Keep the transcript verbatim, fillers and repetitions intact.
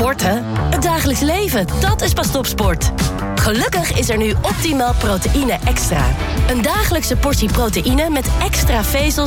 Sporten? Het dagelijks leven, dat is pas topsport. Gelukkig is er nu Optimal Proteïne Extra. Een dagelijkse portie proteïne met extra vezels